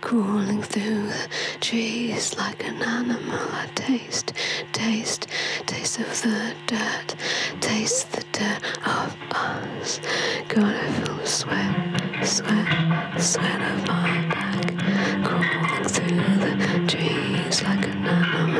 crawling through the trees like an animal. I taste of the dirt, taste the dirt of us. God, I feel the sweat of my back.